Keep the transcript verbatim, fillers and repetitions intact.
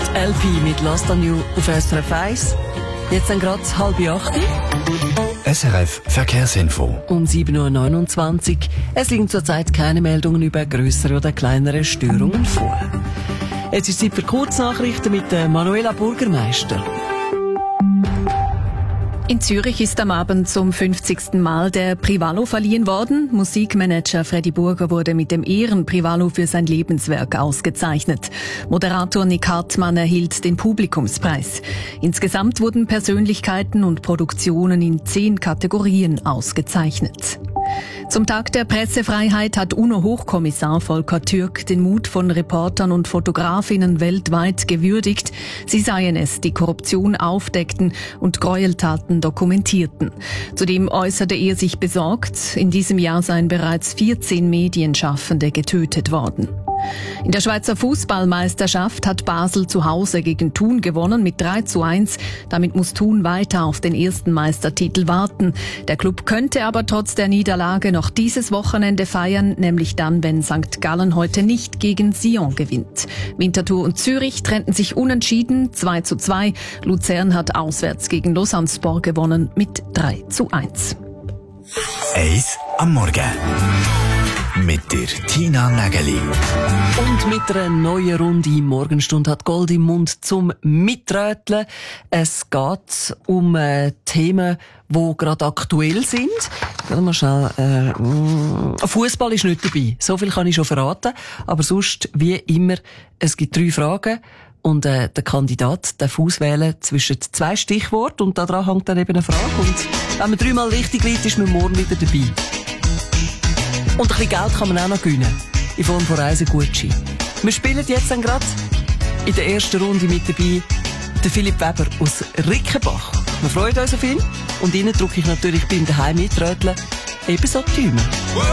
L P mit Lost on You auf S R F eins. Jetzt sind gerade halb acht. S R F Verkehrsinfo. Um sieben Uhr neunundzwanzig. Es liegen zurzeit keine Meldungen über grössere oder kleinere Störungen vor. Jetzt ist Zeit für Kurznachrichten mit Manuela Burgermeister. In Zürich ist am Abend zum fünfzigsten Mal der Privalo verliehen worden. Musikmanager Freddy Burger wurde mit dem Ehren-Privalo für sein Lebenswerk ausgezeichnet. Moderator Nick Hartmann erhielt den Publikumspreis. Insgesamt wurden Persönlichkeiten und Produktionen in zehn Kategorien ausgezeichnet. Zum Tag der Pressefreiheit hat UNO-Hochkommissar Volker Türk den Mut von Reportern und Fotografinnen weltweit gewürdigt. Sie seien es, die Korruption aufdeckten und Gräueltaten dokumentierten. Zudem äußerte er sich besorgt, in diesem Jahr seien bereits vierzehn Medienschaffende getötet worden. In der Schweizer Fußballmeisterschaft hat Basel zu Hause gegen Thun gewonnen mit drei zu eins. Damit muss Thun weiter auf den ersten Meistertitel warten. Der Klub könnte aber trotz der Niederlage noch dieses Wochenende feiern, nämlich dann, wenn Sankt Gallen heute nicht gegen Sion gewinnt. Winterthur und Zürich trennten sich unentschieden zwei zu zwei. Luzern hat auswärts gegen Lausanne-Sport gewonnen mit drei zu eins. Eins am Morgen. Mit der Tina Nägeli. Und mit einer neuen Runde im Morgenstunde hat Gold im Mund zum Mitröteln. Es geht um äh, Themen, die gerade aktuell sind. Gehen wir schnell. Äh, Fußball ist nicht dabei. So viel kann ich schon verraten. Aber sonst, wie immer, es gibt drei Fragen. Und äh, der Kandidat darf auswählen zwischen zwei Stichworten. Und daran hängt dann eben eine Frage. Und wenn man dreimal richtig liegt, ist man morgen wieder dabei. Und ein bisschen Geld kann man auch noch gewinnen. In Form von Reisegutschein. Wir spielen jetzt dann gerade in der ersten Runde mit dabei der Philipp Weber aus Rickenbach. Wir freuen uns auf ihn. Und Ihnen drücke ich natürlich beim Daheim mitröteln ebenso die Däume.